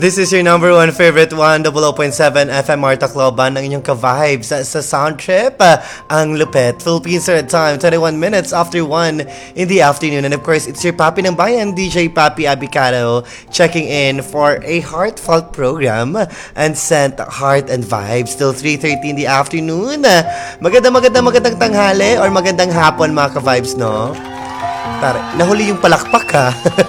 This is your number one favorite 100.7 FM Marta Cloban, ang inyong ka-vibes sa sound trip. Ang lupet. Philippines are at time, 21 minutes after 1 in the afternoon. And of course, it's your Papi ng Bayan, DJ Papi Abicado, checking in for a heartfelt program and sent heart and vibes till 3:30 in the afternoon. Magandang tanghali or magandang hapon mga ka-vibes, no? Tara, nahuli yung palakpak ha.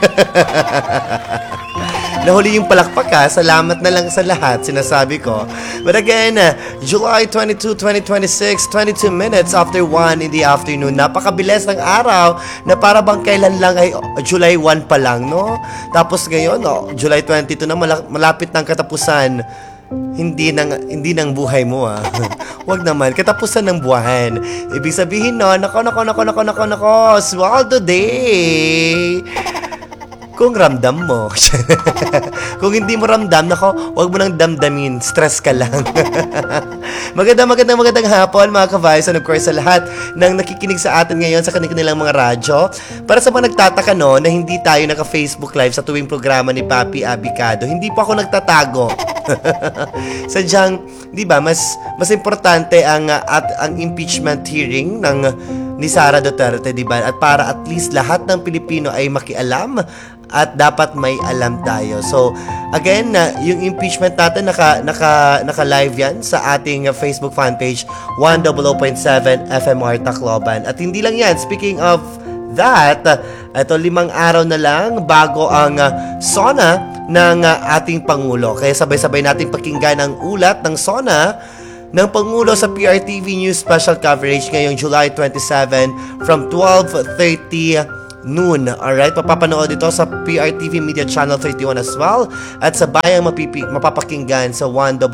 Nahuli yung palakpak ha. Salamat na lang sa lahat, sinasabi ko. But again, July 22, 2026, 22 minutes after 1 in the afternoon. Napakabilis ng araw na para bang kailan lang ay July 1 pa lang, no? Tapos ngayon, July 22 na malapit ng katapusan. Hindi nang buhay mo ah. Wag naman, katapusan ng buwan. Ibig sabihin no, nako, swallow today. Kung ramdam mo. Kung hindi mo ramdam, nako, wag mo nang damdamin. Stress ka lang. Magandang hapon mga ka-vibes. And of course, sa lahat ng nakikinig sa atin ngayon sa kanilang mga radyo. Para sa mga nagtataka no, na hindi tayo naka-Facebook Live sa tuwing programa ni Papi Abicado, hindi pa ako nagtatago. Sadyang, di ba, mas importante ang impeachment hearing ni Sara Duterte, di ba? At para at least lahat ng Pilipino ay makialam at dapat may alam tayo. So, again, yung impeachment natin naka-live yan sa ating Facebook fan page 100.7 FM Marta Cloban. At hindi lang yan, speaking of that, ito 5 araw na lang bago ang SONA ng ating Pangulo. Kaya sabay-sabay natin pakinggan ang ulat ng SONA ng Pangulo sa PRTV News Special Coverage ngayong July 27 from 12:30 noon. Alright, papapanood ito sa PRTV Media Channel 31 as well at sa bayang mapapakinggan sa 100.7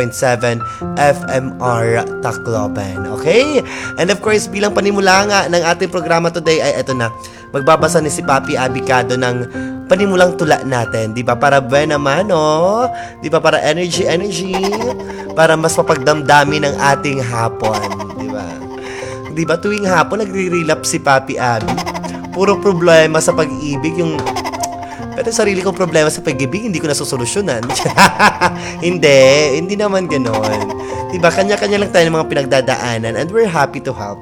FMR Tacloban. Okay? And of course, bilang panimula nga ng ating programa today ay eto na. Magbabasa ni si Papi Abicado ng panimulang tula natin. Di ba? Para ba naman, no? Di ba? Para energy. Para mas mapagdamdami ng ating hapon. Di ba? Di ba? Tuwing hapon, nagre-relapse si Papi Abi. Puro problema sa pag-ibig. Pero sarili kong problema sa pag-ibig, hindi ko nasusolusyonan. Hindi naman ganon. Diba, kanya-kanya lang tayo ng mga pinagdadaanan and we're happy to help.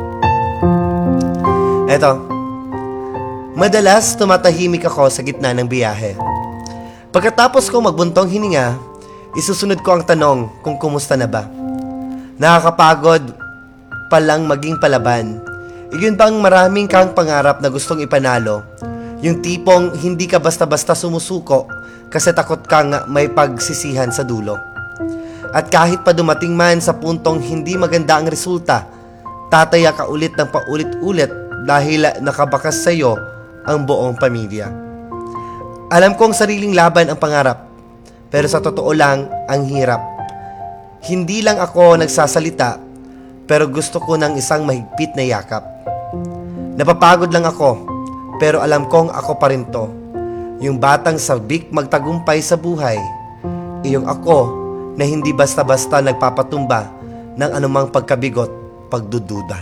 Eto, madalas tumatahimik ako sa gitna ng biyahe. Pagkatapos kong magbuntong hininga, isusunod ko ang tanong kung kumusta na ba. Nakakapagod palang maging palaban. Iyon bang maraming kang pangarap na gustong ipanalo? Yung tipong hindi ka basta-basta sumusuko kasi takot kang may pagsisihan sa dulo. At kahit pa dumating man sa puntong hindi maganda ang resulta, tataya ka ulit ng paulit-ulit dahil nakabakas sa iyo ang buong pamilya. Alam kong sariling laban ang pangarap, pero sa totoo lang, ang hirap. Hindi lang ako nagsasalita, pero gusto ko ng isang mahigpit na yakap. Napapagod lang ako, pero alam kong ako pa rin to. Yung batang sabik magtagumpay sa buhay. Iyong ako na hindi basta-basta nagpapatumba ng anumang pagkabigot, pagdududa.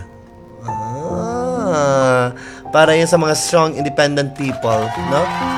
Para yan sa mga strong, independent people, no?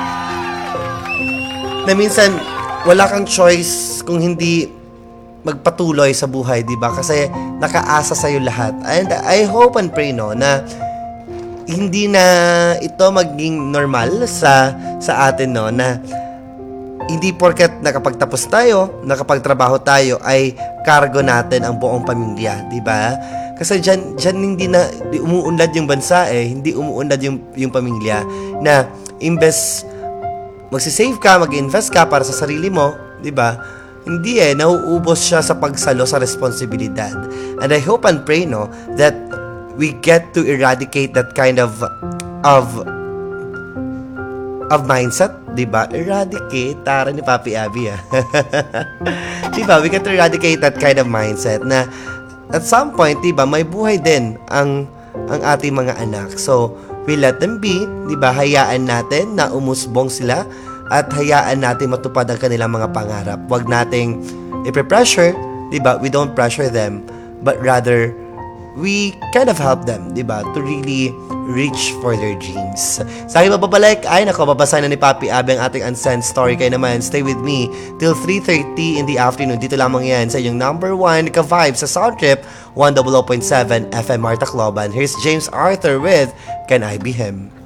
Na minsan, wala kang choice kung hindi magpatuloy sa buhay, di ba? Kasi nakaasa sa'yo lahat. And I hope and pray, no, na hindi na ito maging normal sa atin, no, na hindi porket nakapagtapos tayo, nakapagtrabaho tayo, ay kargo natin ang buong pamilya, di ba? Kasi dyan hindi umuunlad yung bansa hindi umuunlad yung pamilya na imbes magsisave ka, mag-invest ka para sa sarili mo, di ba? Hindi nauubos siya sa pagsalo sa responsibilidad. And I hope and pray, no, that we get to eradicate that kind of mindset, di ba? Eradicate, tara ni Papi Abi di ba? We get to eradicate that kind of mindset na at some point, di ba, may buhay din ang ating mga anak. So, we let them be, di ba? Hayaan natin na umusbong sila at hayaan natin matupad ang kanilang mga pangarap. Huwag nating ipe-pressure, di ba? We don't pressure them, but rather we kind of help them, di ba? To really reach for their dreams. Sa aking mapapalik, ay nako, babasa na ni Papi Abby ang ating unsent story. Kayo naman, stay with me till 3:30 in the afternoon. Dito lamang yan sa inyong number 1 ka-vibe sa Sound Trip 100.7 FM Marta Cloban. Here's James Arthur with Can I Be Him?